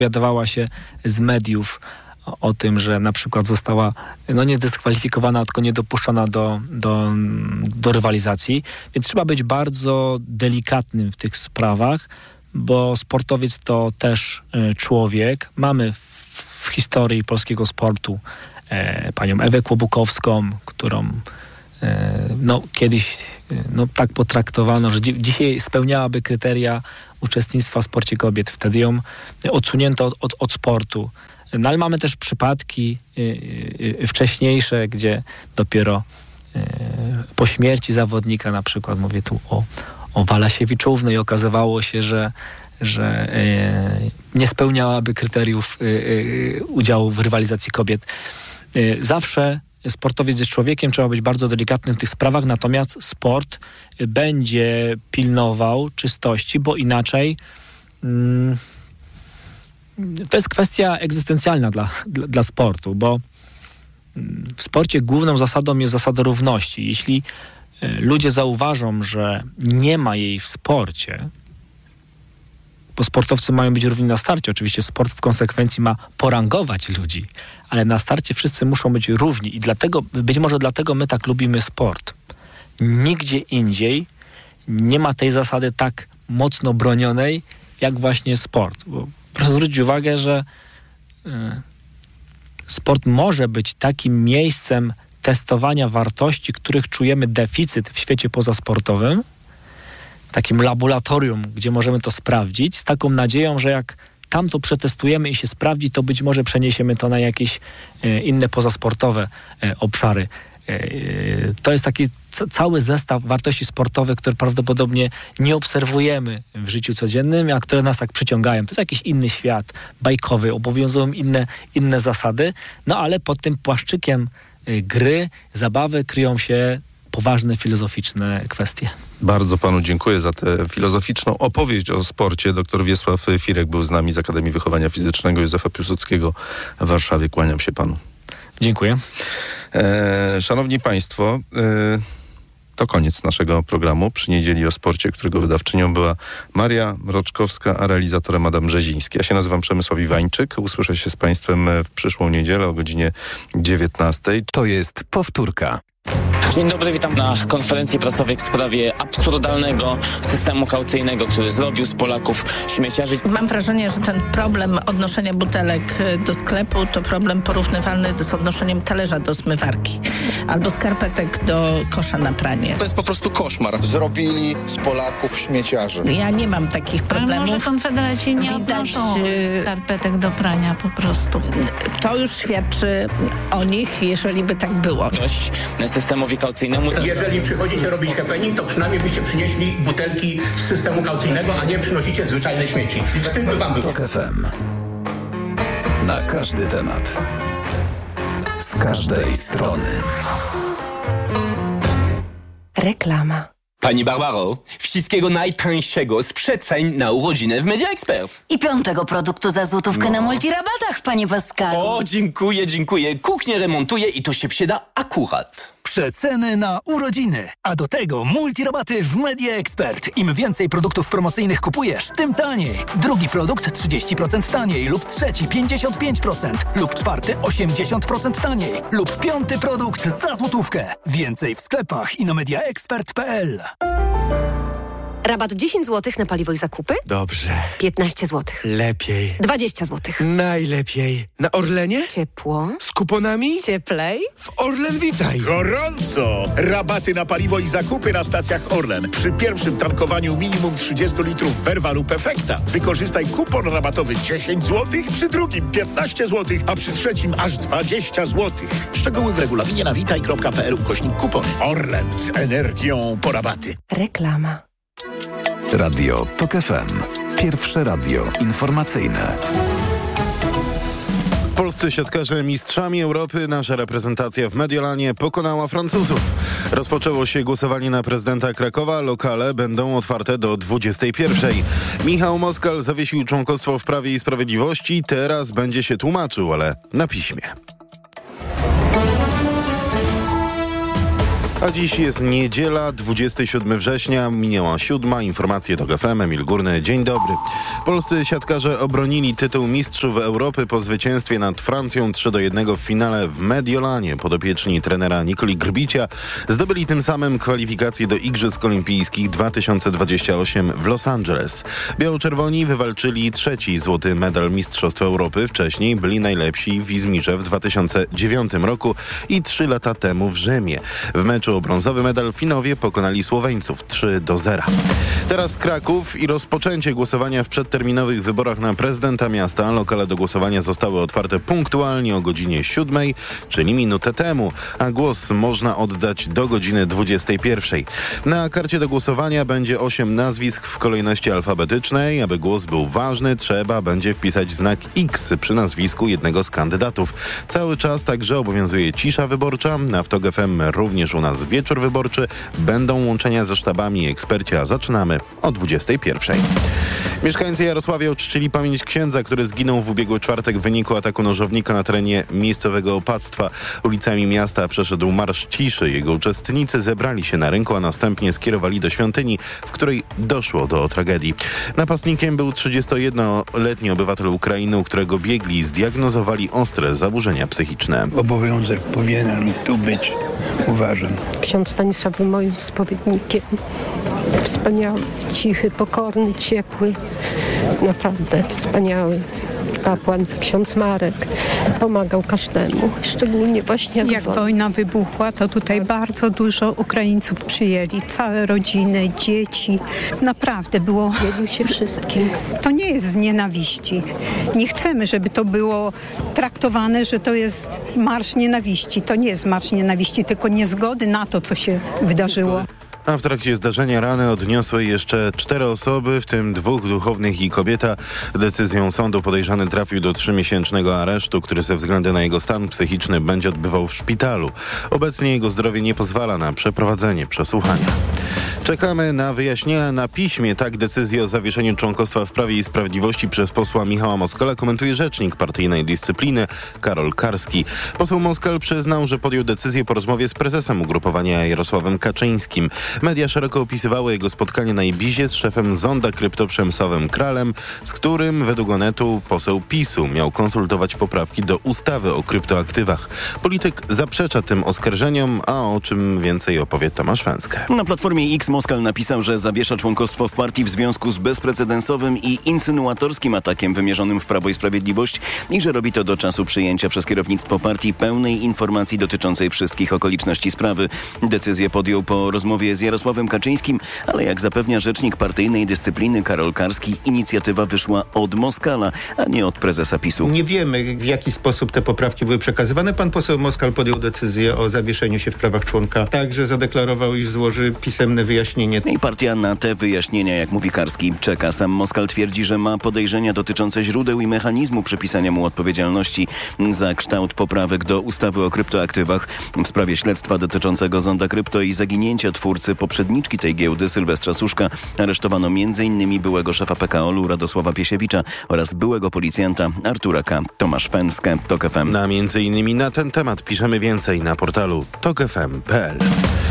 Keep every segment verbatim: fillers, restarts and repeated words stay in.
Dowiadywała się z mediów o, o tym, że na przykład została no nie dyskwalifikowana, tylko nie dopuszczona do, do, do rywalizacji. Więc trzeba być bardzo delikatnym w tych sprawach, bo sportowiec to też y, człowiek. Mamy w, w historii polskiego sportu e, panią Ewę Kłobukowską, którą e, no, kiedyś e, no, tak potraktowano, że dzi- dzisiaj spełniałaby kryteria uczestnictwa w sporcie kobiet. Wtedy ją odsunięto od, od, od sportu. No ale mamy też przypadki y, y, wcześniejsze, gdzie dopiero y, po śmierci zawodnika, na przykład mówię tu o, o Walasiewiczówny, i okazywało się, że, że y, nie spełniałaby kryteriów y, y, udziału w rywalizacji kobiet. Y, zawsze sportowiec jest człowiekiem, trzeba być bardzo delikatnym w tych sprawach, natomiast sport będzie pilnował czystości, bo inaczej mm, to jest kwestia egzystencjalna dla, dla, dla sportu, bo w sporcie główną zasadą jest zasada równości. Jeśli ludzie zauważą, że nie ma jej w sporcie, bo sportowcy mają być równi na starcie. Oczywiście sport w konsekwencji ma porangować ludzi, ale na starcie wszyscy muszą być równi i dlatego, być może dlatego my tak lubimy sport. Nigdzie indziej nie ma tej zasady tak mocno bronionej, jak właśnie sport. Bo proszę zwrócić uwagę, że y, sport może być takim miejscem testowania wartości, których czujemy deficyt w świecie pozasportowym, takim laboratorium, gdzie możemy to sprawdzić, z taką nadzieją, że jak tam to przetestujemy i się sprawdzi, to być może przeniesiemy to na jakieś e, inne pozasportowe e, obszary. E, to jest taki c- cały zestaw wartości sportowych, które prawdopodobnie nie obserwujemy w życiu codziennym, a które nas tak przyciągają. To jest jakiś inny świat bajkowy, obowiązują inne, inne zasady, no ale pod tym płaszczykiem e, gry, zabawy kryją się poważne filozoficzne kwestie. Bardzo panu dziękuję za tę filozoficzną opowieść o sporcie. Doktor Wiesław Firek był z nami z Akademii Wychowania Fizycznego Józefa Piłsudskiego w Warszawie. Kłaniam się panu. Dziękuję. E, szanowni państwo, e, to koniec naszego programu przy niedzieli o sporcie, którego wydawczynią była Maria Mroczkowska, a realizatorem Adam Brzeziński. Ja się nazywam Przemysław Iwańczyk. Usłyszę się z państwem w przyszłą niedzielę o godzinie dziewiętnastej. To jest powtórka. Dzień dobry, witam na konferencji prasowej w sprawie absurdalnego systemu kaucyjnego, który zrobił z Polaków śmieciarzy. Mam wrażenie, że ten problem odnoszenia butelek do sklepu to problem porównywalny z odnoszeniem talerza do zmywarki albo skarpetek do kosza na pranie. To jest po prostu koszmar. Zrobili z Polaków śmieciarzy. Ja nie mam takich problemów. Ale może konfederaci nie Widać, odnoszą skarpetek do prania po prostu. To już świadczy o nich, jeżeli by tak było. Dość systemowi kaucyjnemu. Jeżeli przychodzicie robić happening, to przynajmniej byście przynieśli butelki z systemu kaucyjnego, a nie przynosicie zwyczajne śmieci. Wtedy by wam było. Tok F M. Na każdy temat. Z każdej strony. Reklama. Pani Barbaro, wszystkiego najtańszego z przeceń na urodziny w Media Expert. I piątego produktu za złotówkę no. na multirabatach, panie Pascalu. O, dziękuję, dziękuję. Kuchnię remontuję i to się przyda akurat. Przeceny na urodziny, a do tego multirabaty w Media Expert. Im więcej produktów promocyjnych kupujesz, tym taniej. Drugi produkt trzydzieści procent taniej lub trzeci pięćdziesiąt pięć procent lub czwarty osiemdziesiąt procent taniej lub piąty produkt za złotówkę. Więcej w sklepach i na mediaexpert kropka p l. Rabat dziesięć złotych na paliwo i zakupy? Dobrze. piętnaście złotych. Lepiej. dwadzieścia złotych. Najlepiej. Na Orlenie? Ciepło. Z kuponami? Cieplej. W Orlen Witaj. Gorąco! Rabaty na paliwo i zakupy na stacjach Orlen. Przy pierwszym tankowaniu minimum trzydzieści litrów Verva lub Efekta. Wykorzystaj kupon rabatowy dziesięć złotych, przy drugim piętnaście złotych, a przy trzecim aż dwadzieścia złotych. Szczegóły w regulaminie na witaj kropka p l ukośnik kupony. Orlen z energią po rabaty. Reklama. Radio Tok F M. Pierwsze radio informacyjne. Polscy siatkarze mistrzami Europy. Nasza reprezentacja w Mediolanie pokonała Francuzów. Rozpoczęło się głosowanie na prezydenta Krakowa. Lokale będą otwarte do dwudziestej pierwszej. Michał Moskal zawiesił członkostwo w Prawie i Sprawiedliwości. Teraz będzie się tłumaczył, ale na piśmie. A dziś jest niedziela, dwudziestego siódmego września, minęła siódma. Informacje TOK F M, Emil Górny. Dzień dobry. Polscy siatkarze obronili tytuł mistrzów Europy po zwycięstwie nad Francją trzy do jednego w finale w Mediolanie. Podopieczni trenera Nikoli Grbicia zdobyli tym samym kwalifikacje do Igrzysk Olimpijskich dwa tysiące dwudziestego ósmego w Los Angeles. Biało-czerwoni wywalczyli trzeci złoty medal Mistrzostw Europy. Wcześniej byli najlepsi w Izmirze w dwa tysiące dziewiątym roku i trzy lata temu w Rzymie. W meczu o brązowy medal Finowie pokonali Słoweńców trzy do zera. Teraz Kraków i rozpoczęcie głosowania w przedterminowych wyborach na prezydenta miasta. Lokale do głosowania zostały otwarte punktualnie o godzinie siódmej, czyli minutę temu, a głos można oddać do godziny dwudziestej pierwszej. Na karcie do głosowania będzie osiem nazwisk w kolejności alfabetycznej. Aby głos był ważny, trzeba będzie wpisać znak X przy nazwisku jednego z kandydatów. Cały czas także obowiązuje cisza wyborcza. Na TOK F M również u nas wieczór wyborczy. Będą łączenia ze sztabami i eksperci, a zaczynamy o dwudziestej pierwszej. Mieszkańcy Jarosławia uczcili pamięć księdza, który zginął w ubiegły czwartek w wyniku ataku nożownika na terenie miejscowego opactwa. Ulicami miasta przeszedł marsz ciszy. Jego uczestnicy zebrali się na rynku, a następnie skierowali do świątyni, w której doszło do tragedii. Napastnikiem był trzydziestojednoletni obywatel Ukrainy, u którego biegli zdiagnozowali ostre zaburzenia psychiczne. Obowiązek powinien tu być, uważam. Ksiądz Stanisław był moim spowiednikiem. Wspaniały, cichy, pokorny, ciepły. Naprawdę wspaniały kapłan, ksiądz Marek. Pomagał każdemu, szczególnie właśnie jak, jak wojna wybuchła, to tutaj bardzo dużo Ukraińców przyjęli. Całe rodziny, dzieci. Naprawdę było... Dzielił się wszystkim. To nie jest z nienawiści. Nie chcemy, żeby to było traktowane, że to jest marsz nienawiści. To nie jest marsz nienawiści, tylko niezgody na to, co się wydarzyło. A w trakcie zdarzenia rany odniosły jeszcze cztery osoby, w tym dwóch duchownych i kobieta. Decyzją sądu podejrzany trafił do trzymiesięcznego aresztu, który ze względu na jego stan psychiczny będzie odbywał w szpitalu. Obecnie jego zdrowie nie pozwala na przeprowadzenie przesłuchania. Czekamy na wyjaśnienia na piśmie. Tak decyzję o zawieszeniu członkostwa w Prawie i Sprawiedliwości przez posła Michała Moskala komentuje rzecznik partyjnej dyscypliny Karol Karski. Poseł Moskal przyznał, że podjął decyzję po rozmowie z prezesem ugrupowania Jarosławem Kaczyńskim. Media szeroko opisywały jego spotkanie na Ibizie z szefem Zonda Krypto Przemysławem Kralem, z którym według Onetu poseł PiSu miał konsultować poprawki do ustawy o kryptoaktywach. Polityk zaprzecza tym oskarżeniom, a o czym więcej opowie Tomasz Węskę. Na Platformie X Moskal napisał, że zawiesza członkostwo w partii w związku z bezprecedensowym i insynuatorskim atakiem wymierzonym w Prawo i Sprawiedliwość i że robi to do czasu przyjęcia przez kierownictwo partii pełnej informacji dotyczącej wszystkich okoliczności sprawy. Decyzję podjął po rozmowie z Jarosławem Kaczyńskim, ale jak zapewnia rzecznik partyjnej dyscypliny Karol Karski, inicjatywa wyszła od Moskala, a nie od prezesa PiSu. Nie wiemy, w jaki sposób te poprawki były przekazywane. Pan poseł Moskal podjął decyzję o zawieszeniu się w prawach członka. Także zadeklarował, iż złoży pisemne wyjaśnienie. I partia na te wyjaśnienia, jak mówi Karski, czeka. Sam Moskal twierdzi, że ma podejrzenia dotyczące źródeł i mechanizmu przypisania mu odpowiedzialności za kształt poprawek do ustawy o kryptoaktywach. W sprawie śledztwa dotyczącego Zonda Krypto i zaginięcia twórcy poprzedniczki tej giełdy Sylwestra Suszka aresztowano między innymi byłego szefa P K O L-u Radosława Piesiewicza oraz byłego policjanta Artura K. Tomasz Węskę, TOK F M. Na między innymi na ten temat piszemy więcej na portalu tok f m kropka p l.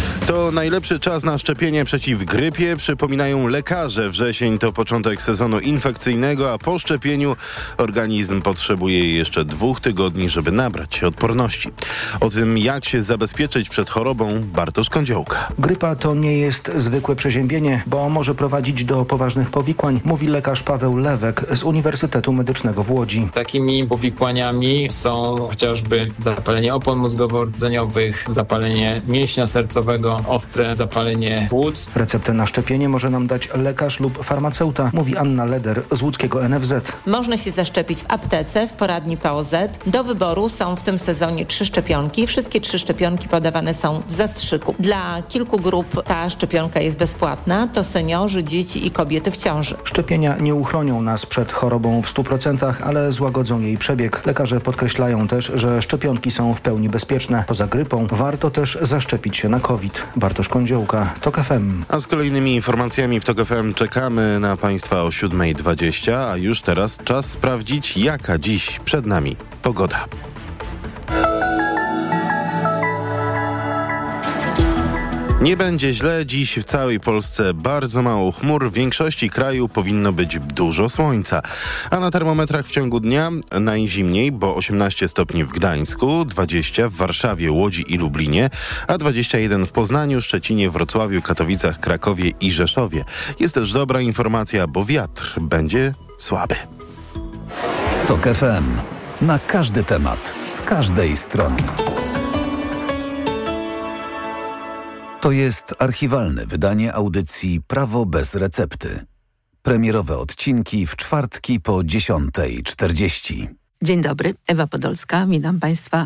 To najlepszy czas na szczepienie przeciw grypie, przypominają lekarze. Wrzesień to początek sezonu infekcyjnego, a po szczepieniu organizm potrzebuje jeszcze dwóch tygodni, żeby nabrać odporności. O tym, jak się zabezpieczyć przed chorobą, Bartosz Kądziołka. Grypa to nie jest zwykłe przeziębienie, bo może prowadzić do poważnych powikłań, mówi lekarz Paweł Lewek z Uniwersytetu Medycznego w Łodzi. Takimi powikłaniami są chociażby zapalenie opon mózgowo-rdzeniowych, zapalenie mięśnia sercowego, ostre zapalenie płuc. Receptę na szczepienie może nam dać lekarz lub farmaceuta, mówi Anna Leder z łódzkiego N F Z. Można się zaszczepić w aptece, w poradni P O Z. Do wyboru są w tym sezonie trzy szczepionki. Wszystkie trzy szczepionki podawane są w zastrzyku. Dla kilku grup ta szczepionka jest bezpłatna. To seniorzy, dzieci i kobiety w ciąży. Szczepienia nie uchronią nas przed chorobą w stu procentach, ale złagodzą jej przebieg. Lekarze podkreślają też, że szczepionki są w pełni bezpieczne. Poza grypą warto też zaszczepić się na COVID. Bartosz Kądziołka, TOK F M. A z kolejnymi informacjami w TOK F M czekamy na Państwa o siódma dwadzieścia, a już teraz czas sprawdzić, jaka dziś przed nami pogoda. Nie będzie źle, dziś w całej Polsce bardzo mało chmur, w większości kraju powinno być dużo słońca. A na termometrach w ciągu dnia najzimniej, bo osiemnaście stopni w Gdańsku, dwadzieścia w Warszawie, Łodzi i Lublinie, a dwadzieścia jeden w Poznaniu, Szczecinie, Wrocławiu, Katowicach, Krakowie i Rzeszowie. Jest też dobra informacja, bo wiatr będzie słaby. Tok F M. Na każdy temat, z każdej strony. To jest archiwalne wydanie audycji Prawo bez recepty. Premierowe odcinki w czwartki po dziesiątej czterdzieści. Dzień dobry, Ewa Podolska. Witam Państwa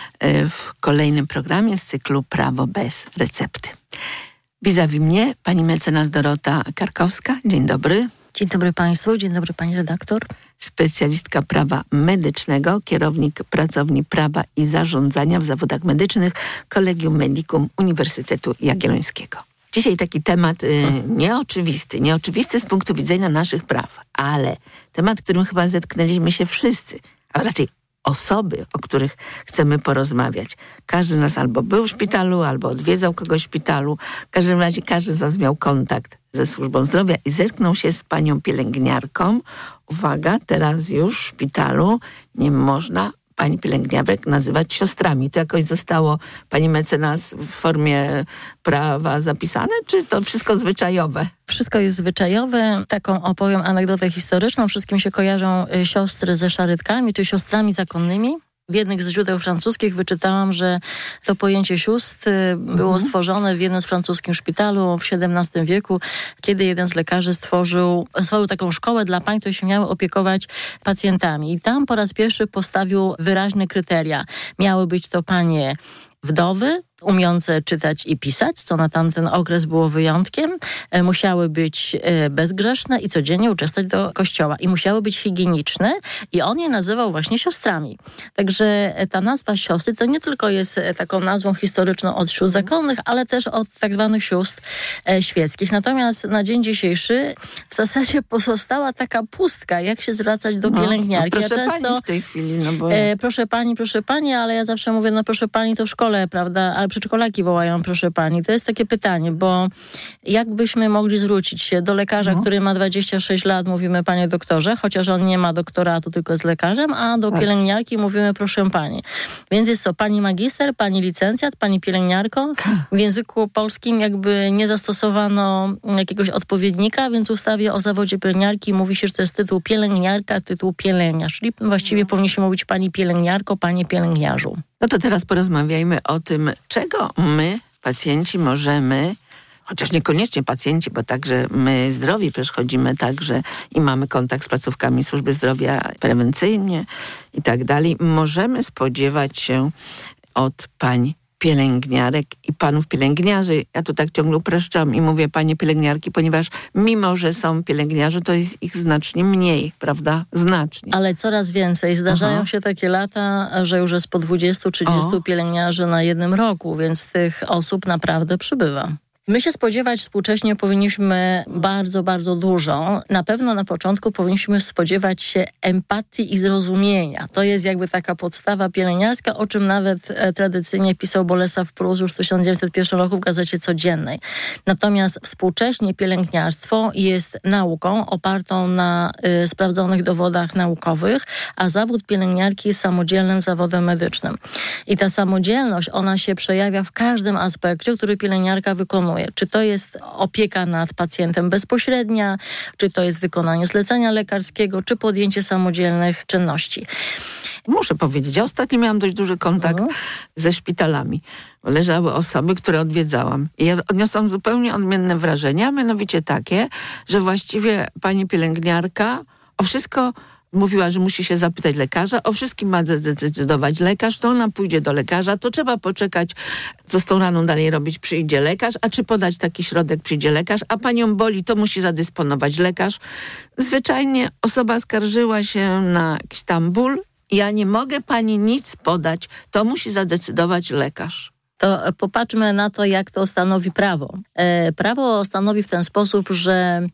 w kolejnym programie z cyklu Prawo bez recepty. Vis-a-vis mnie pani mecenas Dorota Karkowska. Dzień dobry. Dzień dobry Państwu, dzień dobry Pani redaktor. Specjalistka prawa medycznego, kierownik pracowni prawa i zarządzania w zawodach medycznych Collegium Medicum Uniwersytetu Jagiellońskiego. Dzisiaj taki temat y, nieoczywisty, nieoczywisty z punktu widzenia naszych praw, ale temat, którym chyba zetknęliśmy się wszyscy, a raczej osoby, o których chcemy porozmawiać. Każdy z nas albo był w szpitalu, albo odwiedzał kogoś w szpitalu. W każdym razie każdy z nas miał kontakt ze służbą zdrowia i zetknął się z panią pielęgniarką. Uwaga, teraz już w szpitalu nie można pani pielęgniarek nazywać siostrami. To jakoś zostało, pani mecenas, w formie prawa zapisane, czy to wszystko zwyczajowe? Wszystko jest zwyczajowe. Taką opowiem anegdotę historyczną. Wszystkim się kojarzą y, siostry ze szarytkami, czy siostrami zakonnymi. W jednych z źródeł francuskich wyczytałam, że to pojęcie sióstr było mhm. stworzone w jednym z francuskich szpitalu w siedemnastym wieku, kiedy jeden z lekarzy stworzył, stworzył taką szkołę dla pań, które się miały opiekować pacjentami. I tam po raz pierwszy postawił wyraźne kryteria. Miały być to panie wdowy, umiejące czytać i pisać, co na tamten okres było wyjątkiem. E, musiały być e, bezgrzeszne i codziennie uczęszczać do kościoła. I musiały być higieniczne i on je nazywał właśnie siostrami. Także e, ta nazwa siostry to nie tylko jest e, taką nazwą historyczną od sióstr zakonnych, ale też od tak zwanych sióstr e, świeckich. Natomiast na dzień dzisiejszy w zasadzie pozostała taka pustka, jak się zwracać do pielęgniarki. No, no proszę ja często, pani w tej chwili. No bo... e, proszę pani, proszę pani, ale ja zawsze mówię, no proszę pani to w szkole, prawda, ale przedszkolaki wołają, proszę pani. To jest takie pytanie, bo jakbyśmy mogli zwrócić się do lekarza, no. który ma dwadzieścia sześć lat, mówimy panie doktorze, chociaż on nie ma doktoratu, tylko jest lekarzem, a do tak. pielęgniarki mówimy proszę pani. Więc jest to pani magister, pani licencjat, pani pielęgniarko. W języku polskim jakby nie zastosowano jakiegoś odpowiednika, więc w ustawie o zawodzie pielęgniarki mówi się, że to jest tytuł pielęgniarka, tytuł pielęgniarz. Czyli właściwie no. powinniśmy mówić pani pielęgniarko, panie pielęgniarzu. No to teraz porozmawiajmy o tym, czego my, pacjenci, możemy, chociaż niekoniecznie pacjenci, bo także my zdrowi przecież chodzimy także i mamy kontakt z placówkami służby zdrowia prewencyjnie i tak dalej, możemy spodziewać się od pań pielęgniarek i panów pielęgniarzy. Ja tu tak ciągle upraszczam i mówię panie pielęgniarki, ponieważ mimo, że są pielęgniarze, to jest ich znacznie mniej, prawda? Znacznie. Ale coraz więcej. Zdarzają Aha. się takie lata, że już jest po dwudziestu trzydziestu pielęgniarzy na jednym roku, więc tych osób naprawdę przybywa. My się spodziewać współcześnie powinniśmy bardzo, bardzo dużo. Na pewno na początku powinniśmy spodziewać się empatii i zrozumienia. To jest jakby taka podstawa pielęgniarska, o czym nawet e, tradycyjnie pisał Bolesław Prus już w tysiąc dziewięćset pierwszym roku w Gazecie Codziennej. Natomiast współcześnie pielęgniarstwo jest nauką opartą na y, sprawdzonych dowodach naukowych, a zawód pielęgniarki jest samodzielnym zawodem medycznym. I ta samodzielność, ona się przejawia w każdym aspekcie, który pielęgniarka wykonuje. Czy to jest opieka nad pacjentem bezpośrednia, czy to jest wykonanie zlecenia lekarskiego, czy podjęcie samodzielnych czynności. Muszę powiedzieć, ja ostatnio miałam dość duży kontakt uh-huh. ze szpitalami. Leżały osoby, które odwiedzałam. I ja odniosłam zupełnie odmienne wrażenia, mianowicie takie, że właściwie pani pielęgniarka o wszystko mówiła, że musi się zapytać lekarza, o wszystkim ma zdecydować lekarz, to ona pójdzie do lekarza, to trzeba poczekać, co z tą raną dalej robić, przyjdzie lekarz, a czy podać taki środek, przyjdzie lekarz, a panią boli, to musi zadysponować lekarz. Zwyczajnie osoba skarżyła się na jakiś tam ból, ja nie mogę pani nic podać, to musi zadecydować lekarz. To popatrzmy na to, jak to stanowi prawo. E, prawo stanowi w ten sposób, że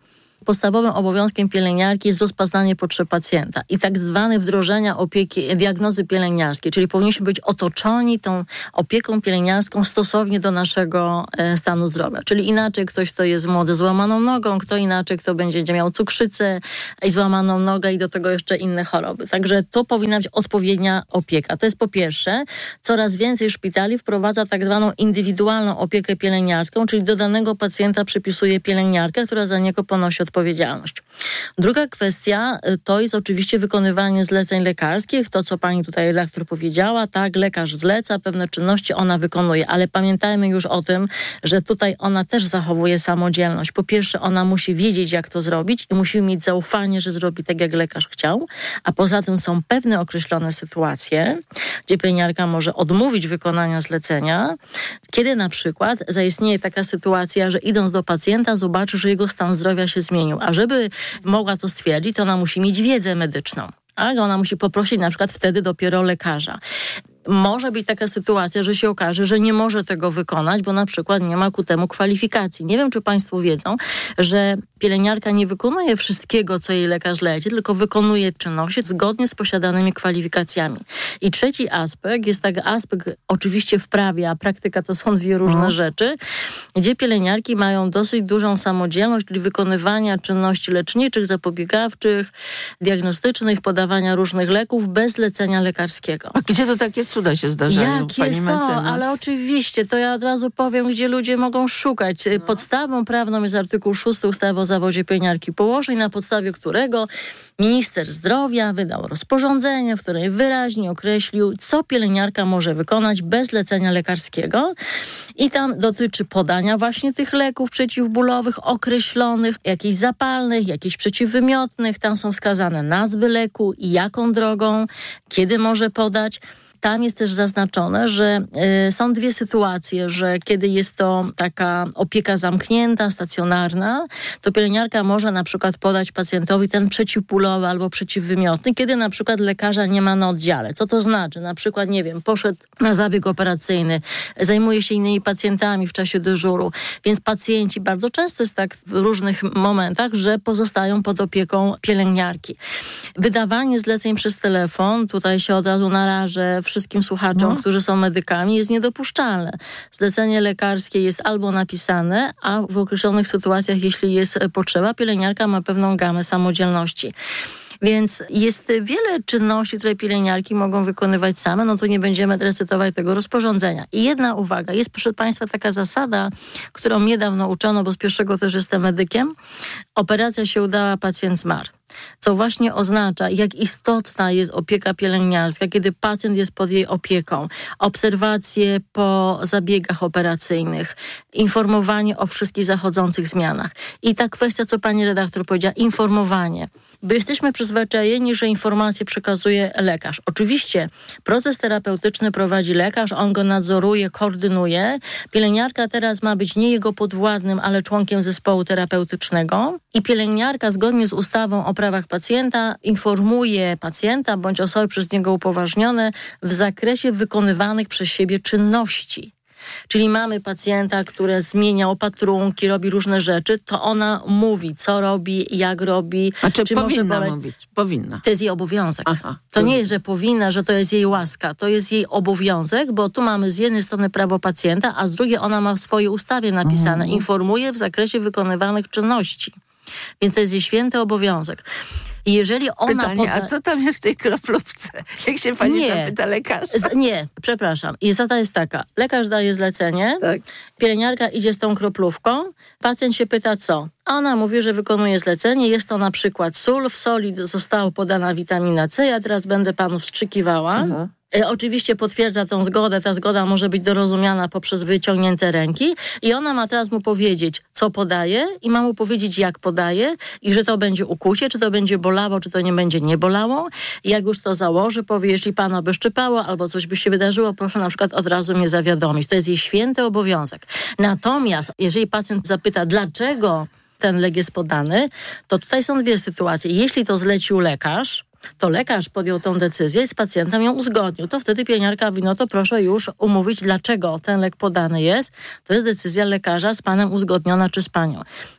Podstawowym obowiązkiem pielęgniarki jest rozpoznanie potrzeb pacjenta i tak zwane wdrożenia opieki, diagnozy pielęgniarskiej, czyli powinniśmy być otoczeni tą opieką pielęgniarską stosownie do naszego e, stanu zdrowia. Czyli inaczej ktoś, kto jest młody z złamaną nogą, kto inaczej, kto będzie miał cukrzycę i złamaną nogę i do tego jeszcze inne choroby. Także to powinna być odpowiednia opieka. To jest po pierwsze. Coraz więcej szpitali wprowadza tak zwaną indywidualną opiekę pielęgniarską, czyli do danego pacjenta przypisuje pielęgniarkę, która za niego ponosi odpowiedzialność. Druga kwestia to jest oczywiście wykonywanie zleceń lekarskich. To, co pani tutaj redaktor powiedziała, tak, lekarz zleca pewne czynności, ona wykonuje, ale pamiętajmy już o tym, że tutaj ona też zachowuje samodzielność. Po pierwsze, ona musi wiedzieć, jak to zrobić i musi mieć zaufanie, że zrobi tak, jak lekarz chciał, a poza tym są pewne określone sytuacje, gdzie pielęgniarka może odmówić wykonania zlecenia, kiedy na przykład zaistnieje taka sytuacja, że idąc do pacjenta zobaczy, że jego stan zdrowia się zmienił, a żeby mogła to stwierdzić, to ona musi mieć wiedzę medyczną. A ona musi poprosić na przykład wtedy dopiero lekarza. Może być taka sytuacja, że się okaże, że nie może tego wykonać, bo na przykład nie ma ku temu kwalifikacji. Nie wiem, czy państwo wiedzą, że pielęgniarka nie wykonuje wszystkiego, co jej lekarz leci, tylko wykonuje czynności zgodnie z posiadanymi kwalifikacjami. I trzeci aspekt jest taki aspekt oczywiście w prawie, a praktyka to są dwie różne no. rzeczy, gdzie pielęgniarki mają dosyć dużą samodzielność, czyli wykonywania czynności leczniczych, zapobiegawczych, diagnostycznych, podawania różnych leków bez zlecenia lekarskiego. A gdzie to takie cuda się zdarzają, Jakie pani są, mecenas? ale oczywiście, to ja od razu powiem, gdzie ludzie mogą szukać. No. Podstawą prawną jest artykuł szósty ustawy o zawodzie pielęgniarki i położnej, na podstawie którego minister zdrowia wydał rozporządzenie, w którym wyraźnie określił, co pielęgniarka może wykonać bez zlecenia lekarskiego. I tam dotyczy podania właśnie tych leków przeciwbólowych określonych, jakichś zapalnych, jakichś przeciwwymiotnych. Tam są wskazane nazwy leku i jaką drogą, kiedy może podać. Tam jest też zaznaczone, że y, są dwie sytuacje, że kiedy jest to taka opieka zamknięta, stacjonarna, to pielęgniarka może na przykład podać pacjentowi ten przeciwbólowy albo przeciwwymiotny, kiedy na przykład lekarza nie ma na oddziale. Co to znaczy? Na przykład, nie wiem, poszedł na zabieg operacyjny, zajmuje się innymi pacjentami w czasie dyżuru, więc pacjenci bardzo często jest tak w różnych momentach, że pozostają pod opieką pielęgniarki. Wydawanie zleceń przez telefon, tutaj się od razu narażę wszystkim słuchaczom, no. którzy są medykami, jest niedopuszczalne. Zlecenie lekarskie jest albo napisane, a w określonych sytuacjach, jeśli jest potrzeba, pielęgniarka ma pewną gamę samodzielności. Więc jest wiele czynności, które pielęgniarki mogą wykonywać same, no to nie będziemy recytować tego rozporządzenia. I jedna uwaga, jest proszę państwa taka zasada, którą niedawno uczono, bo z pierwszego też jestem medykiem. Operacja się udała, pacjent zmarł. Co właśnie oznacza, jak istotna jest opieka pielęgniarska, kiedy pacjent jest pod jej opieką. Obserwacje po zabiegach operacyjnych, informowanie o wszystkich zachodzących zmianach. I ta kwestia, co pani redaktor powiedziała, informowanie. Bo jesteśmy przyzwyczajeni, że informacje przekazuje lekarz. Oczywiście proces terapeutyczny prowadzi lekarz, on go nadzoruje, koordynuje. Pielęgniarka teraz ma być nie jego podwładnym, ale członkiem zespołu terapeutycznego. I pielęgniarka zgodnie z ustawą o prawach pacjenta informuje pacjenta bądź osoby przez niego upoważnione w zakresie wykonywanych przez siebie czynności. Czyli mamy pacjenta, który zmienia opatrunki, robi różne rzeczy, to ona mówi, co robi, jak robi. A czy, czy powinna może mówić? Powinna. To jest jej obowiązek. Aha, to, to nie jest, że powinna, że to jest jej łaska. To jest jej obowiązek, bo tu mamy z jednej strony prawo pacjenta, a z drugiej ona ma w swojej ustawie napisane. Mhm. Informuje w zakresie wykonywanych czynności. Więc to jest jej święty obowiązek. I jeżeli ona Pytanie, poda... a co tam jest w tej kroplówce? Jak się pani nie. zapyta lekarza? Z, nie, przepraszam. I zasada jest taka. Lekarz daje zlecenie, tak. Pielęgniarka idzie z tą kroplówką, pacjent się pyta co? A ona mówi, że wykonuje zlecenie. Jest to na przykład sól. W soli została podana witamina C. Ja teraz będę panu wstrzykiwała. Mhm. E, oczywiście potwierdza tą zgodę. Ta zgoda może być dorozumiana poprzez wyciągnięte ręki. I ona ma teraz mu powiedzieć, co podaje i ma mu powiedzieć, jak podaje i że to będzie ukucie, czy to będzie bolało, czy to nie będzie nie bolało. I jak już to założy, powie, jeśli pana by szczypało albo coś by się wydarzyło, proszę na przykład od razu mnie zawiadomić. To jest jej święty obowiązek. Natomiast jeżeli pacjent zapyta, dlaczego ten lek jest podany, to tutaj są dwie sytuacje. Jeśli to zlecił lekarz, to lekarz podjął tą decyzję i z pacjentem ją uzgodnił. To wtedy pielęgniarka mówi, no to proszę już umówić, dlaczego ten lek podany jest. To jest decyzja lekarza z panem uzgodniona czy z panią.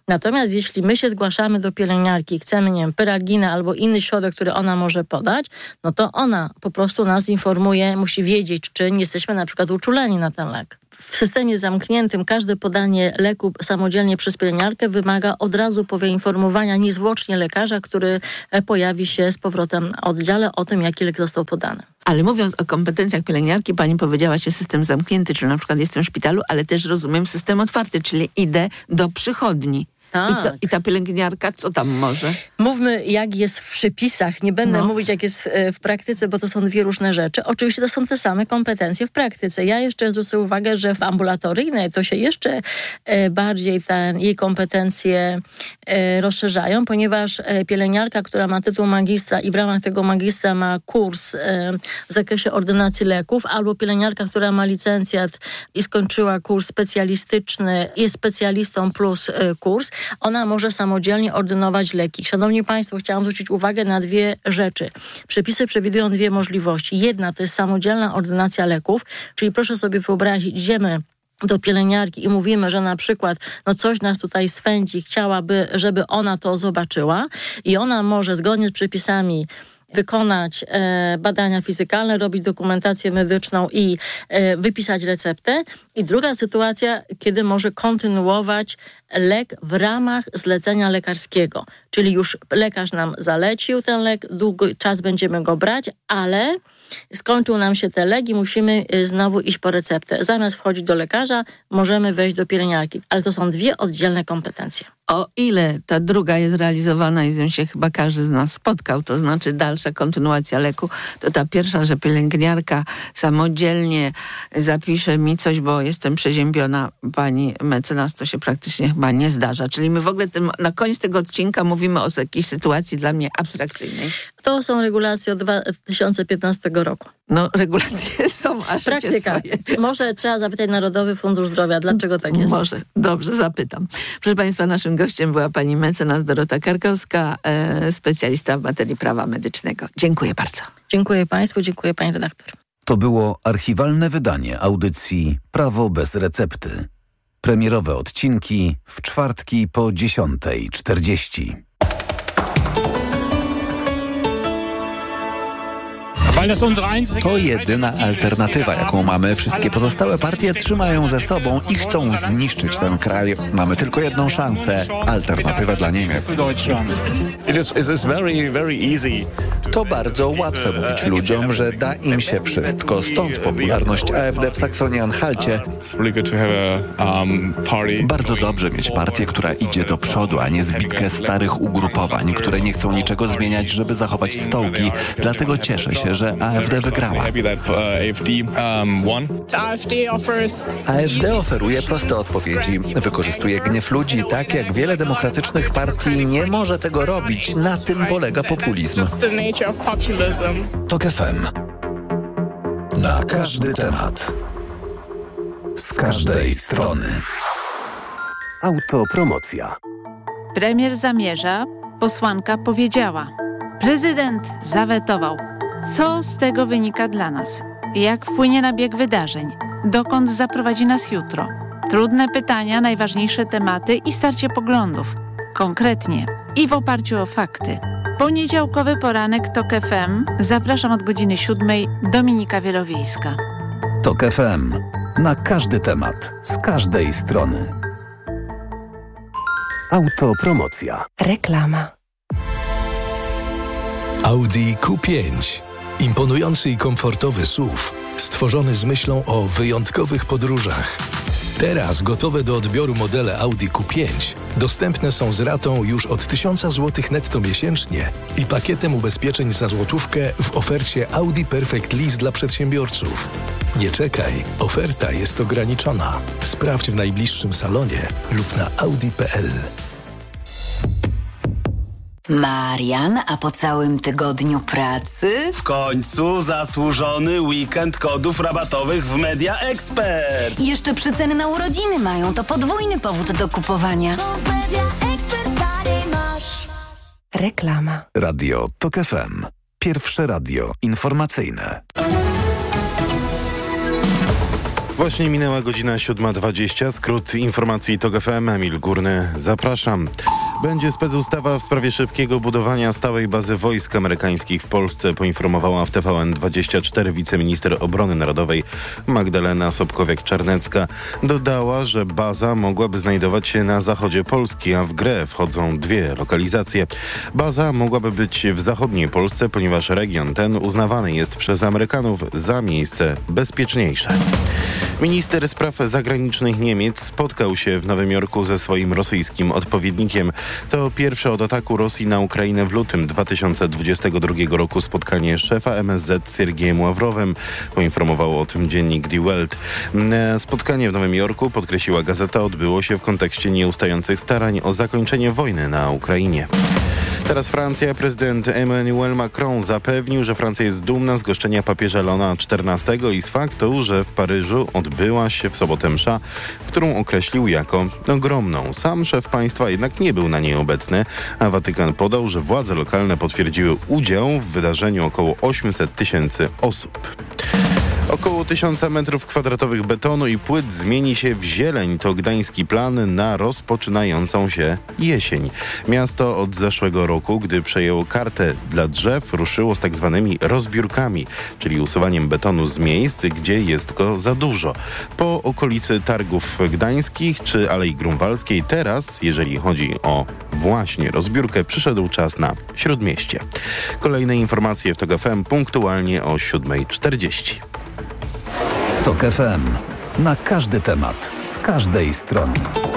Natomiast jeśli my się zgłaszamy do pielęgniarki i chcemy, nie wiem, pyralginę albo inny środek, który ona może podać, no to ona po prostu nas informuje, musi wiedzieć, czy nie jesteśmy na przykład uczuleni na ten lek. W systemie zamkniętym każde podanie leku samodzielnie przez pielęgniarkę wymaga od razu poinformowania niezwłocznie lekarza, który pojawi się z powrotem na oddziale o tym, jaki lek został podany. Ale mówiąc o kompetencjach pielęgniarki, pani powiedziała się system zamknięty, czyli na przykład jestem w szpitalu, ale też rozumiem system otwarty, czyli idę do przychodni. Tak. I, co, I ta pielęgniarka co tam może? Mówmy, jak jest w przepisach. Nie będę no. mówić, jak jest w, w praktyce, bo to są dwie różne rzeczy. Oczywiście to są te same kompetencje w praktyce. Ja jeszcze zwrócę uwagę, że w ambulatoryjnej to się jeszcze e, bardziej ten, jej kompetencje e, rozszerzają, ponieważ e, pielęgniarka, która ma tytuł magistra i w ramach tego magistra ma kurs e, w zakresie ordynacji leków, albo pielęgniarka, która ma licencjat i skończyła kurs specjalistyczny, jest specjalistą plus e, kurs, ona może samodzielnie ordynować leki. Szanowni Państwo, chciałam zwrócić uwagę na dwie rzeczy. Przepisy przewidują dwie możliwości. Jedna to jest samodzielna ordynacja leków, czyli proszę sobie wyobrazić, idziemy do pielęgniarki i mówimy, że na przykład no coś nas tutaj swędzi, chciałaby, żeby ona to zobaczyła i ona może zgodnie z przepisami wykonać e, badania fizykalne, robić dokumentację medyczną i e, wypisać receptę. I druga sytuacja, kiedy może kontynuować lek w ramach zlecenia lekarskiego. Czyli już lekarz nam zalecił ten lek, długi czas będziemy go brać, ale skończył nam się ten lek i musimy znowu iść po receptę. Zamiast wchodzić do lekarza, możemy wejść do pielęgniarki. Ale to są dwie oddzielne kompetencje. O ile ta druga jest realizowana i z nią się chyba każdy z nas spotkał, to znaczy dalsza kontynuacja leku, to ta pierwsza, że pielęgniarka samodzielnie zapisze mi coś, bo jestem przeziębiona, pani mecenas, to się praktycznie chyba nie zdarza. Czyli my w ogóle tym, na koniec tego odcinka mówimy o jakiejś sytuacji dla mnie abstrakcyjnej. To są regulacje od dwa tysiące piętnastego roku. No, regulacje są, a praktyka. Może trzeba zapytać Narodowy Fundusz Zdrowia, dlaczego tak jest? Może. Dobrze, zapytam. Proszę Państwa, naszym gościem była pani mecenas Dorota Karkowska, e, specjalista w materii prawa medycznego. Dziękuję bardzo. Dziękuję Państwu, dziękuję pani redaktor. To było archiwalne wydanie audycji Prawo bez recepty. Premierowe odcinki w czwartki po dziesiątej czterdzieści. To jedyna alternatywa, jaką mamy. Wszystkie pozostałe partie trzymają ze sobą i chcą zniszczyć ten kraj. Mamy tylko jedną szansę. Alternatywę dla Niemiec. To bardzo łatwe mówić ludziom, że da im się wszystko. Stąd popularność A F D w Saksonii-Anhalcie. Bardzo dobrze mieć partię, która idzie do przodu, a nie zbitkę starych ugrupowań, które nie chcą niczego zmieniać, żeby zachować stołki. Dlatego cieszę się, że A F D wygrała. A F D oferuje proste odpowiedzi. Wykorzystuje gniew ludzi tak, jak wiele demokratycznych partii nie może tego robić. Na tym polega populizm. Tok F M. Na każdy temat. Z każdej strony. Autopromocja. Premier zamierza, posłanka powiedziała. Prezydent zawetował. Co z tego wynika dla nas? Jak wpłynie na bieg wydarzeń? Dokąd zaprowadzi nas jutro? Trudne pytania, najważniejsze tematy i starcie poglądów. Konkretnie i w oparciu o fakty. Poniedziałkowy poranek Tok F M. Zapraszam od godziny siódmej. Dominika Wielowiejska. Tok F M. Na każdy temat. Z każdej strony. Autopromocja. Reklama. Audi Q pięć. Imponujący i komfortowy S U V, stworzony z myślą o wyjątkowych podróżach. Teraz gotowe do odbioru modele Audi Q pięć dostępne są z ratą już od tysiąc złotych netto miesięcznie i pakietem ubezpieczeń za złotówkę w ofercie Audi Perfect Lease dla przedsiębiorców. Nie czekaj, oferta jest ograniczona. Sprawdź w najbliższym salonie lub na audi kropka p l. Marian, a po całym tygodniu pracy? W końcu zasłużony weekend kodów rabatowych w Media Expert. I jeszcze przeceny na urodziny mają, to podwójny powód do kupowania. Reklama. Radio Tok F M. Pierwsze radio informacyjne. Właśnie minęła godzina siódma dwadzieścia. Skrót informacji TOG F M. Emil Górny, zapraszam. Będzie specustawa w sprawie szybkiego budowania stałej bazy wojsk amerykańskich w Polsce, poinformowała w T V N dwadzieścia cztery wiceminister obrony narodowej Magdalena Sobkowiak-Czarnecka. Dodała, że baza mogłaby znajdować się na zachodzie Polski, a w grę wchodzą dwie lokalizacje. Baza mogłaby być w zachodniej Polsce, ponieważ region ten uznawany jest przez Amerykanów za miejsce bezpieczniejsze. Minister spraw zagranicznych Niemiec spotkał się w Nowym Jorku ze swoim rosyjskim odpowiednikiem. To pierwsze od ataku Rosji na Ukrainę w lutym dwa tysiące dwudziestego drugiego roku spotkanie szefa M S Z z Siergiejem Ławrowem, poinformował o tym dziennik Die Welt. Spotkanie w Nowym Jorku, podkreśliła gazeta, odbyło się w kontekście nieustających starań o zakończenie wojny na Ukrainie. Teraz Francja. Prezydent Emmanuel Macron zapewnił, że Francja jest dumna z goszczenia papieża Leona czternastego i z faktu, że w Paryżu odbyła się w sobotę msza, którą określił jako ogromną. Sam szef państwa jednak nie był na niej obecny, a Watykan podał, że władze lokalne potwierdziły udział w wydarzeniu około osiemset tysięcy osób. Około tysiąca metrów kwadratowych betonu i płyt zmieni się w zieleń. To gdański plan na rozpoczynającą się jesień. Miasto od zeszłego roku, gdy przejęło kartę dla drzew, ruszyło z tak zwanymi rozbiórkami, czyli usuwaniem betonu z miejsc, gdzie jest go za dużo. Po okolicy Targów Gdańskich czy Alei Grunwaldzkiej teraz, jeżeli chodzi o właśnie rozbiórkę, przyszedł czas na Śródmieście. Kolejne informacje w TOG F M punktualnie o siódma czterdzieści. TOG F M. Na każdy temat, z każdej strony.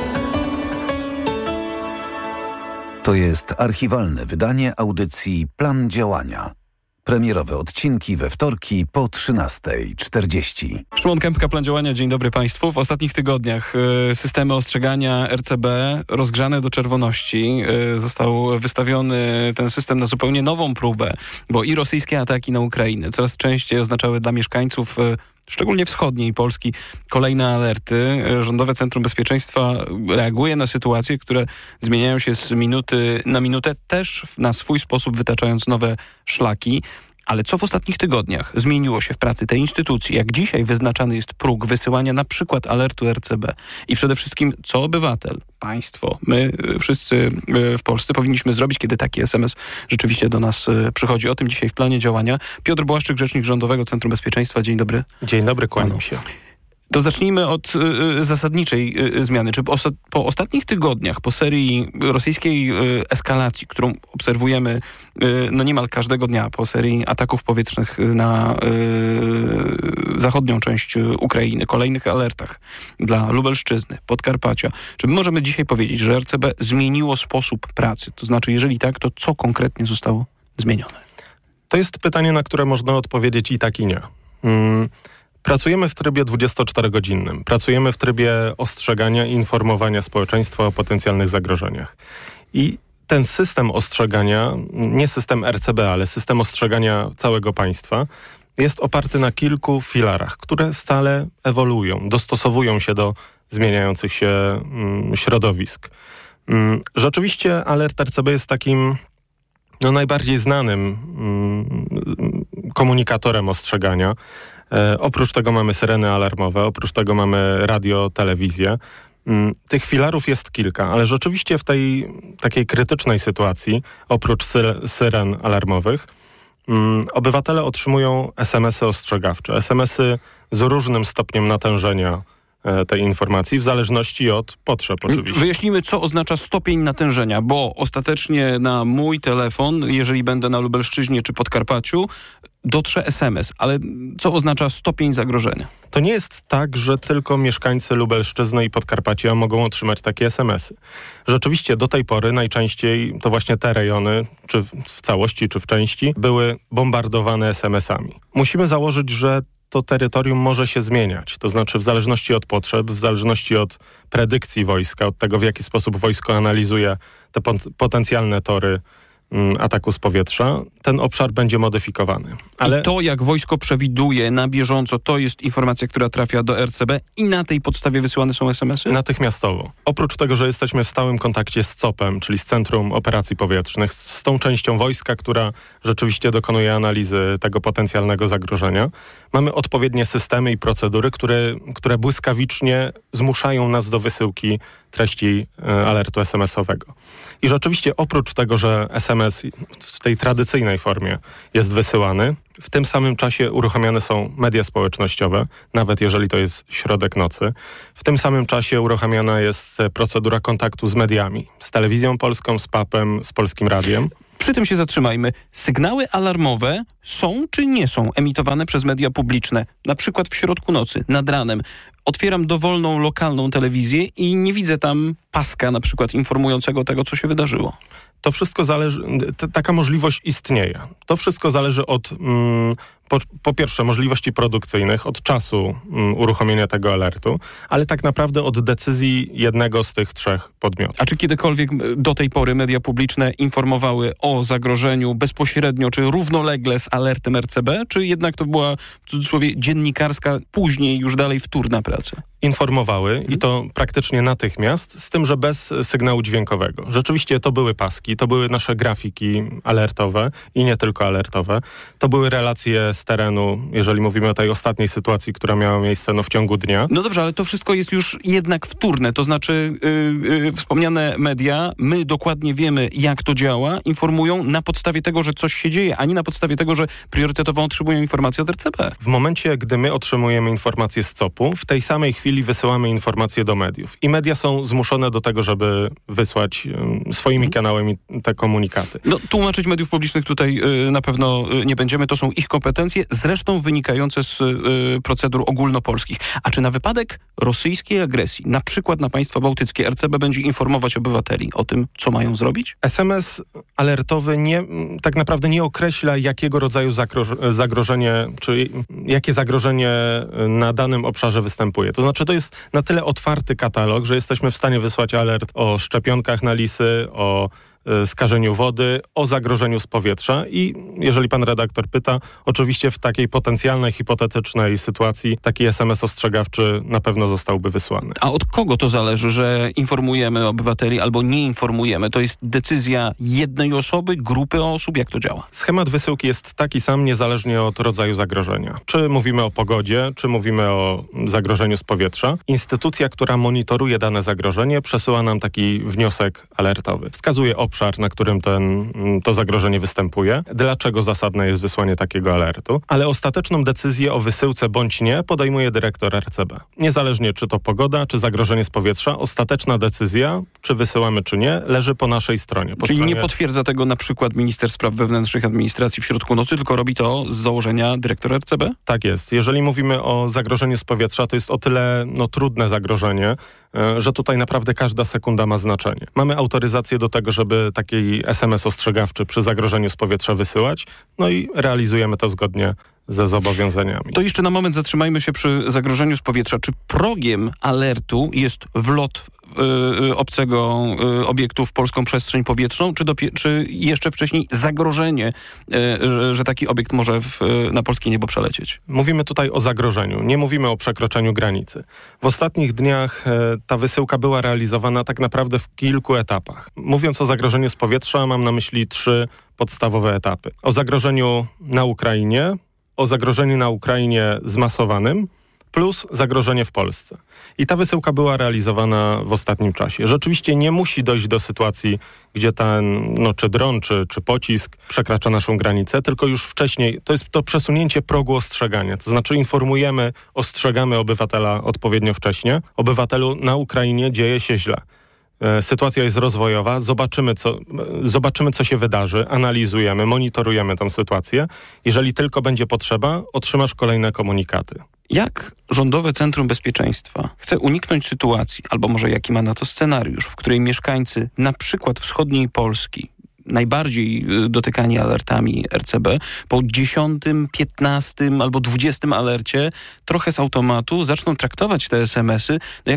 To jest archiwalne wydanie audycji Plan Działania. Premierowe odcinki we wtorki po trzynasta czterdzieści. Szymon Kępka, Plan Działania. Dzień dobry Państwu. W ostatnich tygodniach y, systemy ostrzegania R C B rozgrzane do czerwoności. Y, został wystawiony ten system na zupełnie nową próbę, bo i rosyjskie ataki na Ukrainę coraz częściej oznaczały dla mieszkańców y, szczególnie wschodniej Polski, kolejne alerty. Rządowe Centrum Bezpieczeństwa reaguje na sytuacje, które zmieniają się z minuty na minutę, też na swój sposób wytaczając nowe szlaki. Ale co w ostatnich tygodniach zmieniło się w pracy tej instytucji? Jak dzisiaj wyznaczany jest próg wysyłania na przykład alertu R C B? I przede wszystkim, co obywatel, państwo, my wszyscy w Polsce powinniśmy zrobić, kiedy taki S M S rzeczywiście do nas przychodzi? O tym dzisiaj w Planie Działania. Piotr Błaszczyk, rzecznik Rządowego Centrum Bezpieczeństwa. Dzień dobry. Dzień dobry, kłaniam się. To zacznijmy od y, zasadniczej y, zmiany. Czy po, osta- po ostatnich tygodniach, po serii rosyjskiej y, eskalacji, którą obserwujemy y, no niemal każdego dnia, po serii ataków powietrznych na y, zachodnią część Ukrainy, kolejnych alertach dla Lubelszczyzny, Podkarpacia, czy my możemy dzisiaj powiedzieć, że R C B zmieniło sposób pracy? To znaczy, jeżeli tak, to co konkretnie zostało zmienione? To jest pytanie, na które można odpowiedzieć i tak, i nie. Hmm. Pracujemy w trybie dwudziestoczterogodzinnym. Pracujemy w trybie ostrzegania i informowania społeczeństwa o potencjalnych zagrożeniach. I ten system ostrzegania, nie system R C B, ale system ostrzegania całego państwa, jest oparty na kilku filarach, które stale ewoluują, dostosowują się do zmieniających się mm, środowisk. Mm, rzeczywiście alert R C B jest takim no, najbardziej znanym mm, komunikatorem ostrzegania. E, oprócz tego mamy syreny alarmowe, oprócz tego mamy radio, telewizję. Mm, tych filarów jest kilka, ale rzeczywiście w tej takiej krytycznej sytuacji, oprócz syre, syren alarmowych, mm, obywatele otrzymują es em esy ostrzegawcze. es em esy z różnym stopniem natężenia e, tej informacji, w zależności od potrzeb oczywiście. Wyjaśnijmy, co oznacza stopień natężenia, bo ostatecznie na mój telefon, jeżeli będę na Lubelszczyźnie czy Podkarpaciu, dotrze es em es, ale co oznacza stopień zagrożenia? To nie jest tak, że tylko mieszkańcy Lubelszczyzny i Podkarpacia mogą otrzymać takie es em esy. Rzeczywiście do tej pory najczęściej to właśnie te rejony, czy w całości, czy w części, były bombardowane es em esami. Musimy założyć, że to terytorium może się zmieniać. To znaczy w zależności od potrzeb, w zależności od predykcji wojska, od tego, w jaki sposób wojsko analizuje te pot- potencjalne tory ataku z powietrza, ten obszar będzie modyfikowany. Ale I to, jak wojsko przewiduje na bieżąco, to jest informacja, która trafia do R C B i na tej podstawie wysyłane są es em esy? Natychmiastowo. Oprócz tego, że jesteśmy w stałym kontakcie z C O P-em, czyli z Centrum Operacji Powietrznych, z tą częścią wojska, która rzeczywiście dokonuje analizy tego potencjalnego zagrożenia, mamy odpowiednie systemy i procedury, które, które błyskawicznie zmuszają nas do wysyłki treści e, alertu es em esowego. I rzeczywiście oprócz tego, że es em es w tej tradycyjnej formie jest wysyłany, w tym samym czasie uruchamiane są media społecznościowe, nawet jeżeli to jest środek nocy. W tym samym czasie uruchamiana jest procedura kontaktu z mediami, z Telewizją Polską, z papem, z Polskim Radiem. Przy tym się zatrzymajmy. Sygnały alarmowe są czy nie są emitowane przez media publiczne? Na przykład w środku nocy, nad ranem. Otwieram dowolną, lokalną telewizję i nie widzę tam paska na przykład informującego tego, co się wydarzyło. To wszystko zależy, t- taka możliwość istnieje. To wszystko zależy od, mm, po, po pierwsze, możliwości produkcyjnych, od czasu mm, uruchomienia tego alertu, ale tak naprawdę od decyzji jednego z tych trzech podmiotów. A czy kiedykolwiek do tej pory media publiczne informowały o zagrożeniu bezpośrednio, czy równolegle z alertem R C B, czy jednak to była, w cudzysłowie, dziennikarska, później już dalej wtórna praca? Informowały hmm. i to praktycznie natychmiast, z tym, że bez sygnału dźwiękowego. Rzeczywiście to były paski, to były nasze grafiki alertowe i nie tylko alertowe. To były relacje z terenu, jeżeli mówimy o tej ostatniej sytuacji, która miała miejsce no, w ciągu dnia. No dobrze, ale to wszystko jest już jednak wtórne, to znaczy yy, yy, wspomniane media, my dokładnie wiemy, jak to działa, informują na podstawie tego, że coś się dzieje, a nie na podstawie tego, że priorytetowo otrzymują informacje od R C B. W momencie, gdy my otrzymujemy informacje z C O P-u, w tej samej chwili wysyłamy informacje do mediów. I media są zmuszone do tego, żeby wysłać um, swoimi kanałami te komunikaty. No, tłumaczyć mediów publicznych tutaj y, na pewno y, nie będziemy. To są ich kompetencje, zresztą wynikające z y, procedur ogólnopolskich. A czy na wypadek rosyjskiej agresji, na przykład na państwa bałtyckie, R C B będzie informować obywateli o tym, co mają zrobić? es em es alertowy nie, tak naprawdę nie określa, jakiego rodzaju zagroż- zagrożenie, czy jakie zagrożenie na danym obszarze występuje. To znaczy, to jest na tyle otwarty katalog, że jesteśmy w stanie wysłać alert o szczepionkach na lisy, o skażeniu wody, o zagrożeniu z powietrza i jeżeli pan redaktor pyta, oczywiście w takiej potencjalnej, hipotetycznej sytuacji taki es em es ostrzegawczy na pewno zostałby wysłany. A od kogo to zależy, że informujemy obywateli albo nie informujemy? To jest decyzja jednej osoby, grupy osób? Jak to działa? Schemat wysyłki jest taki sam, niezależnie od rodzaju zagrożenia. Czy mówimy o pogodzie, czy mówimy o zagrożeniu z powietrza. Instytucja, która monitoruje dane zagrożenie, przesyła nam taki wniosek alertowy. Wskazuje obszar, na którym ten, to zagrożenie występuje, dlaczego zasadne jest wysłanie takiego alertu, ale ostateczną decyzję o wysyłce bądź nie podejmuje dyrektor R C B. Niezależnie czy to pogoda, czy zagrożenie z powietrza, ostateczna decyzja, czy wysyłamy, czy nie, leży po naszej stronie. Po Czyli stronie... nie potwierdza tego na przykład minister spraw wewnętrznych administracji w środku nocy, tylko robi to z założenia dyrektor R C B? Tak jest. Jeżeli mówimy o zagrożeniu z powietrza, to jest o tyle no, trudne zagrożenie, że tutaj naprawdę każda sekunda ma znaczenie. Mamy autoryzację do tego, żeby taki es em es ostrzegawczy przy zagrożeniu z powietrza wysyłać, no i realizujemy to zgodnie ze zobowiązaniami. To jeszcze na moment zatrzymajmy się przy zagrożeniu z powietrza. Czy progiem alertu jest wlot y, obcego y, obiektu w polską przestrzeń powietrzną, czy, dopie- czy jeszcze wcześniej zagrożenie, y, że, że taki obiekt może w, y, na polskie niebo przelecieć? Mówimy tutaj o zagrożeniu, nie mówimy o przekroczeniu granicy. W ostatnich dniach y, ta wysyłka była realizowana tak naprawdę w kilku etapach. Mówiąc o zagrożeniu z powietrza, mam na myśli trzy podstawowe etapy. O zagrożeniu na Ukrainie, o zagrożeniu na Ukrainie zmasowanym, plus zagrożenie w Polsce. I ta wysyłka była realizowana w ostatnim czasie. Rzeczywiście nie musi dojść do sytuacji, gdzie ten, no, czy dron, czy, czy pocisk przekracza naszą granicę, tylko już wcześniej, to jest to przesunięcie progu ostrzegania. To znaczy informujemy, ostrzegamy obywatela odpowiednio wcześnie. Obywatelu, na Ukrainie dzieje się źle. Sytuacja jest rozwojowa, zobaczymy co, zobaczymy, co się wydarzy, analizujemy, monitorujemy tę sytuację. Jeżeli tylko będzie potrzeba, otrzymasz kolejne komunikaty. Jak Rządowe Centrum Bezpieczeństwa chce uniknąć sytuacji, albo może jaki ma na to scenariusz, w której mieszkańcy na przykład wschodniej Polski, najbardziej dotykani alertami R C B, po dziesiątym, piętnastym albo dwudziestym alercie trochę z automatu zaczną traktować te es em esy no jako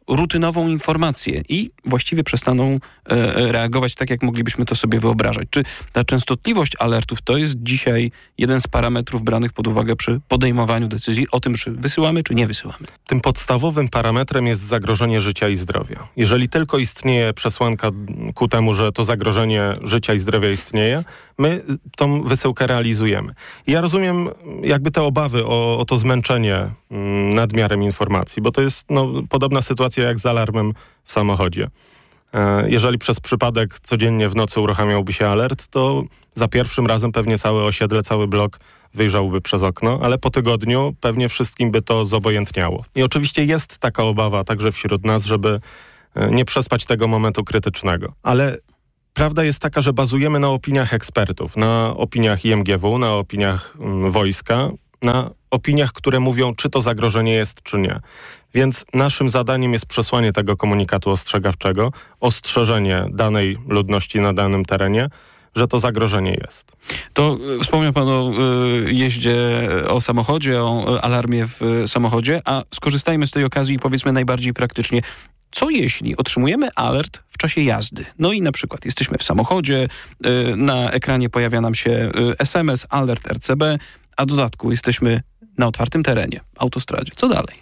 rutynową informację i właściwie przestaną e, reagować tak, jak moglibyśmy to sobie wyobrażać. Czy ta częstotliwość alertów to jest dzisiaj jeden z parametrów branych pod uwagę przy podejmowaniu decyzji o tym, czy wysyłamy, czy nie wysyłamy? Tym podstawowym parametrem jest zagrożenie życia i zdrowia. Jeżeli tylko istnieje przesłanka ku temu, że to zagrożenie życia i zdrowia istnieje, my tą wysyłkę realizujemy. I ja rozumiem jakby te obawy o, o to zmęczenie mm, nadmiarem informacji, bo to jest no, podobna sytuacja jak z alarmem w samochodzie. E, jeżeli przez przypadek codziennie w nocy uruchamiałby się alert, to za pierwszym razem pewnie całe osiedle, cały blok wyjrzałby przez okno, ale po tygodniu pewnie wszystkim by to zobojętniało. I oczywiście jest taka obawa także wśród nas, żeby nie przespać tego momentu krytycznego. Ale prawda jest taka, że bazujemy na opiniach ekspertów, na opiniach I M G W, na opiniach mm, wojska, na opiniach, które mówią, czy to zagrożenie jest, czy nie. Więc naszym zadaniem jest przesłanie tego komunikatu ostrzegawczego, ostrzeżenie danej ludności na danym terenie, że to zagrożenie jest. To wspomniał pan o y, jeździe, o samochodzie, o alarmie w samochodzie, a skorzystajmy z tej okazji i powiedzmy najbardziej praktycznie, co jeśli otrzymujemy alert w czasie jazdy? No i na przykład jesteśmy w samochodzie, y, na ekranie pojawia nam się y, S M S, alert R C B, a w dodatku jesteśmy na otwartym terenie, autostradzie. Co dalej?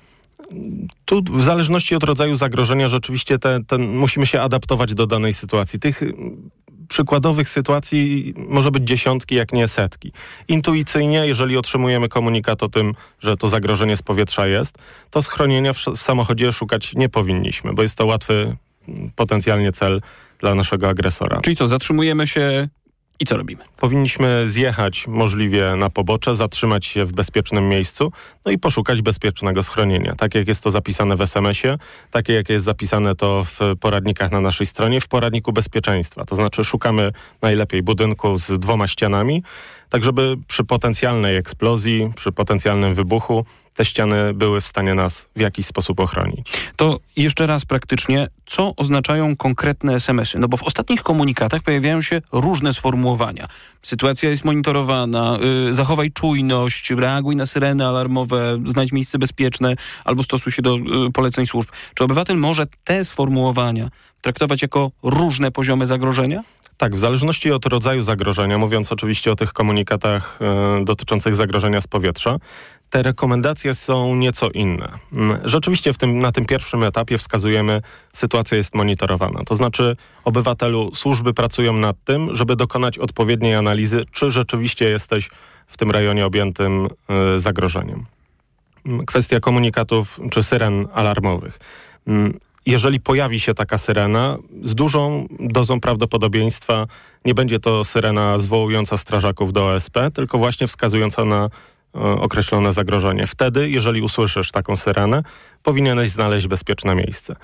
Tu w zależności od rodzaju zagrożenia rzeczywiście te, ten, musimy się adaptować do danej sytuacji. Tych przykładowych sytuacji może być dziesiątki, jak nie setki. Intuicyjnie, jeżeli otrzymujemy komunikat o tym, że to zagrożenie z powietrza jest, to schronienia w, w samochodzie szukać nie powinniśmy, bo jest to łatwy potencjalnie cel dla naszego agresora. Czyli co, zatrzymujemy się i co robimy? Powinniśmy zjechać możliwie na pobocze, zatrzymać się w bezpiecznym miejscu, no i poszukać bezpiecznego schronienia. Tak jak jest to zapisane w S M S ie, takie jak jest zapisane to w poradnikach na naszej stronie, w poradniku bezpieczeństwa. To znaczy szukamy najlepiej budynku z dwoma ścianami, tak żeby przy potencjalnej eksplozji, przy potencjalnym wybuchu te ściany były w stanie nas w jakiś sposób ochronić. To jeszcze raz praktycznie, co oznaczają konkretne es em esy? No bo w ostatnich komunikatach pojawiają się różne sformułowania. Sytuacja jest monitorowana, yy, zachowaj czujność, reaguj na syreny alarmowe, znajdź miejsce bezpieczne albo stosuj się do yy, poleceń służb. Czy obywatel może te sformułowania traktować jako różne poziomy zagrożenia? Tak, w zależności od rodzaju zagrożenia, mówiąc oczywiście o tych komunikatach yy, dotyczących zagrożenia z powietrza, te rekomendacje są nieco inne. Rzeczywiście w tym, na tym pierwszym etapie wskazujemy, sytuacja jest monitorowana. To znaczy obywatelu, służby pracują nad tym, żeby dokonać odpowiedniej analizy, czy rzeczywiście jesteś w tym rejonie objętym y, zagrożeniem. Kwestia komunikatów czy syren alarmowych. Jeżeli pojawi się taka syrena, z dużą dozą prawdopodobieństwa nie będzie to syrena zwołująca strażaków do O S P, tylko właśnie wskazująca na określone zagrożenie. Wtedy, jeżeli usłyszysz taką syrenę, powinieneś znaleźć bezpieczne miejsce.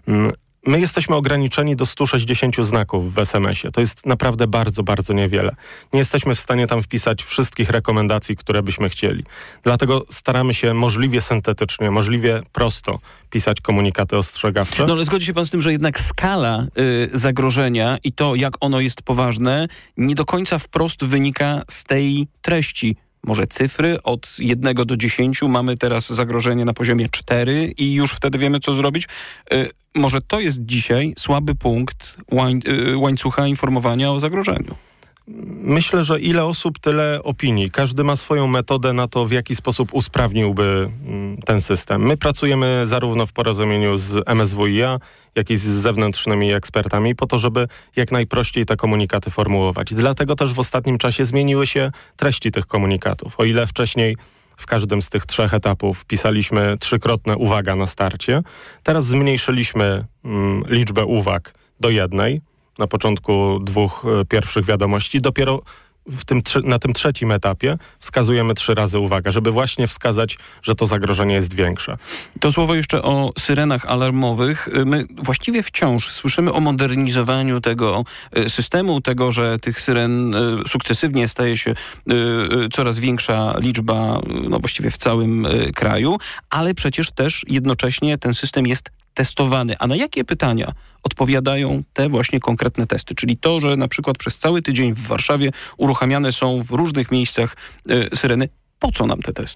My jesteśmy ograniczeni do stu sześćdziesięciu znaków w es em es ie. To jest naprawdę bardzo, bardzo niewiele. Nie jesteśmy w stanie tam wpisać wszystkich rekomendacji, które byśmy chcieli. Dlatego staramy się możliwie syntetycznie, możliwie prosto pisać komunikaty ostrzegawcze. No ale zgodzi się pan z tym, że jednak skala y, zagrożenia i to, jak ono jest poważne, nie do końca wprost wynika z tej treści. Może cyfry od jednego do dziesięciu, mamy teraz zagrożenie na poziomie cztery i już wtedy wiemy, co zrobić. Yy, może to jest dzisiaj słaby punkt łań, yy, łańcucha informowania o zagrożeniu. Myślę, że ile osób, tyle opinii. Każdy ma swoją metodę na to, w jaki sposób usprawniłby ten system. My pracujemy zarówno w porozumieniu z M S W i a, jak i z zewnętrznymi ekspertami po to, żeby jak najprościej te komunikaty formułować. Dlatego też w ostatnim czasie zmieniły się treści tych komunikatów. O ile wcześniej w każdym z tych trzech etapów pisaliśmy trzykrotne uwaga na starcie, teraz zmniejszyliśmy mm, liczbę uwag do jednej. Na początku dwóch y, pierwszych wiadomości. Dopiero w tym, na tym trzecim etapie wskazujemy trzy razy uwagę, żeby właśnie wskazać, że to zagrożenie jest większe. To słowo jeszcze o syrenach alarmowych. My właściwie wciąż słyszymy o modernizowaniu tego systemu, tego, że tych syren sukcesywnie staje się coraz większa liczba, no właściwie w całym kraju, ale przecież też jednocześnie ten system jest testowany. A na jakie pytania odpowiadają te właśnie konkretne testy? Czyli to, że na przykład przez cały tydzień w Warszawie uruchamiane są w różnych miejscach y, syreny. Po co nam te testy?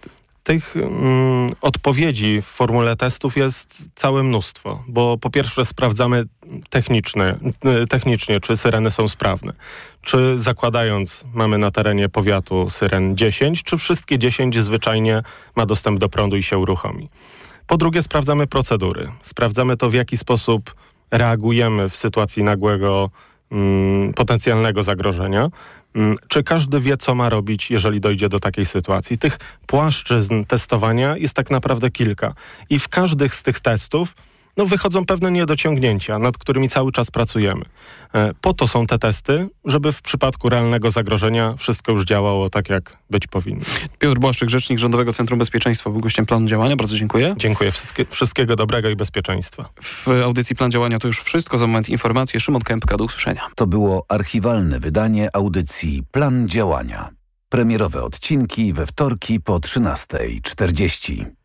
tych mm, odpowiedzi w formule testów jest całe mnóstwo, bo po pierwsze sprawdzamy techniczne, technicznie, czy syreny są sprawne. Czy zakładając, mamy na terenie powiatu syren dziesięć, czy wszystkie dziesięć zwyczajnie ma dostęp do prądu i się uruchomi. Po drugie sprawdzamy procedury. Sprawdzamy to, w jaki sposób reagujemy w sytuacji nagłego mm, potencjalnego zagrożenia. Mm, czy każdy wie, co ma robić, jeżeli dojdzie do takiej sytuacji. Tych płaszczyzn testowania jest tak naprawdę kilka. I w każdych z tych testów no, wychodzą pewne niedociągnięcia, nad którymi cały czas pracujemy. E, po to są te testy, żeby w przypadku realnego zagrożenia wszystko już działało tak, jak być powinno. Piotr Błaszczyk, rzecznik Rządowego Centrum Bezpieczeństwa, był gościem planu działania. Bardzo dziękuję. Dziękuję. Wszystkie, wszystkiego dobrego i bezpieczeństwa. W audycji Plan Działania to już wszystko. Za moment informacje. Szymon Kępka, do usłyszenia. To było archiwalne wydanie audycji Plan Działania. Premierowe odcinki we wtorki po trzynastej czterdzieści.